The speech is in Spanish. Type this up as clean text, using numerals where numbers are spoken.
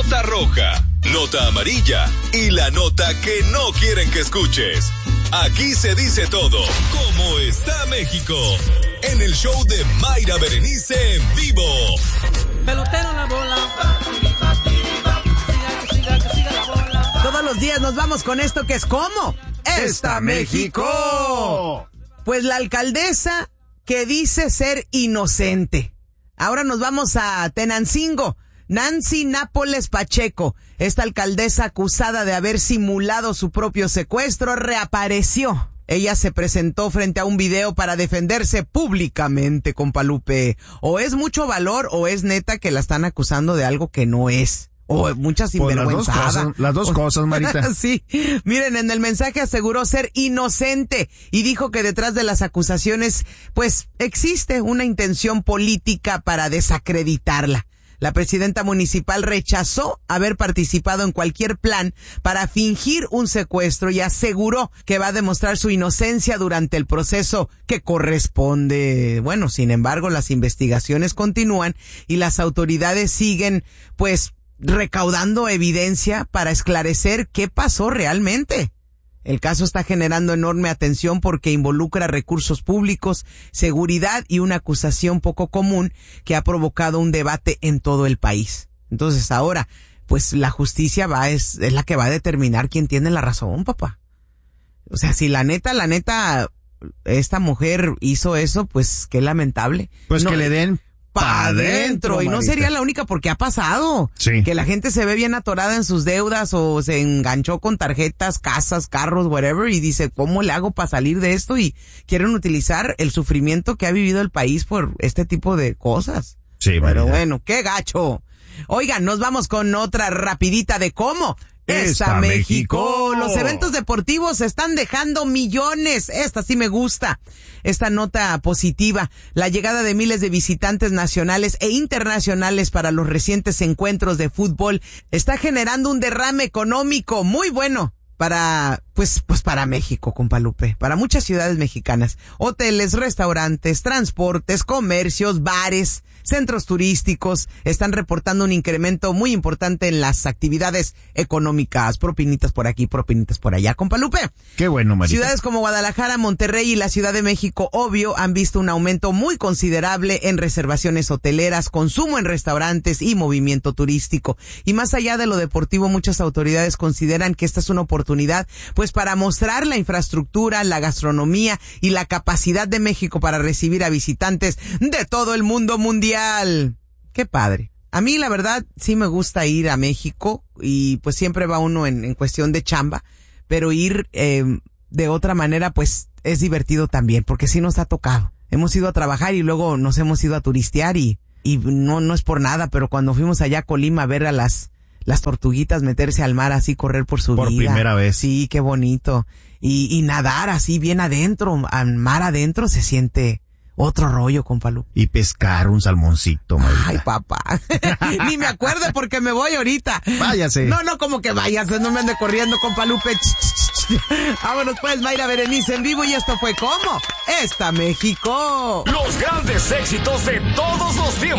nota roja, nota amarilla y la nota que no quieren que escuches. Aquí se dice todo. ¿Cómo está México? En el show de Mayra Berenice en vivo. Pelotero la bola. Siga la bola. Todos los días nos vamos con esto que es ¿cómo está México? Pues la alcaldesa que dice ser inocente. Ahora nos vamos a Tenancingo. Nancy Nápoles Pacheco, esta alcaldesa acusada de haber simulado su propio secuestro, reapareció. Ella se presentó frente a un video para defenderse públicamente, compa Lupe. O es mucho valor o es neta que la están acusando de algo que no es. O mucha sinvergüenzada. Las dos cosas, Marita. Sí. Miren, en el mensaje aseguró ser inocente y dijo que detrás de las acusaciones, pues, existe una intención política para desacreditarla. La presidenta municipal rechazó haber participado en cualquier plan para fingir un secuestro y aseguró que va a demostrar su inocencia durante el proceso que corresponde. Bueno, sin embargo, las investigaciones continúan y las autoridades siguen, pues, recaudando evidencia para esclarecer qué pasó realmente. El caso está generando enorme atención porque involucra recursos públicos, seguridad y una acusación poco común que ha provocado un debate en todo el país. Entonces ahora, pues la justicia es la que va a determinar quién tiene la razón, papá. O sea, si la neta, esta mujer hizo eso, pues qué lamentable. Pues no, que le den pa' adentro, y no sería la única porque ha pasado. Sí. Que la gente se ve bien atorada en sus deudas o se enganchó con tarjetas, casas, carros, whatever, y dice, ¿cómo le hago para salir de esto? Y quieren utilizar el sufrimiento que ha vivido el país por este tipo de cosas. Sí, pero María. bueno, qué gacho. Oigan, nos vamos con otra rapidita de cómo está México. Los eventos deportivos están dejando millones. Esta sí me gusta. Esta nota positiva. La llegada de miles de visitantes nacionales e internacionales para los recientes encuentros de fútbol está generando un derrame económico muy bueno para, pues para México, compa Lupe, para muchas ciudades mexicanas. Hoteles, restaurantes, transportes, comercios, bares, centros turísticos están reportando un incremento muy importante en las actividades económicas. Propinitas por aquí, propinitas por allá, compa Lupe. Qué bueno, Marita. Ciudades como Guadalajara, Monterrey y la Ciudad de México, obvio, han visto un aumento muy considerable en reservaciones hoteleras, consumo en restaurantes y movimiento turístico. Y más allá de lo deportivo, muchas autoridades consideran que esta es una oportunidad, pues para mostrar la infraestructura, la gastronomía y la capacidad de México para recibir a visitantes de todo el mundo mundial. Qué padre. A mí la verdad sí me gusta ir a México y pues siempre va uno en cuestión de chamba, pero ir de otra manera pues es divertido también porque sí nos ha tocado. Hemos ido a trabajar y luego nos hemos ido a turistear y no es por nada, pero cuando fuimos allá a Colima a ver a las tortuguitas meterse al mar así, correr por su vida. Por primera vez. Sí, qué bonito. Y nadar así bien adentro, al mar adentro se siente otro rollo, compa Lu. Y pescar un salmoncito, Marita. Ay, papá. Ni me acuerdo porque me voy ahorita. Váyase. No, como que váyase, no me ande corriendo, compa Lupe. Vámonos pues, Mayra Berenice en vivo y esto fue ¿Cómo está México? Los grandes éxitos de todos los tiempos.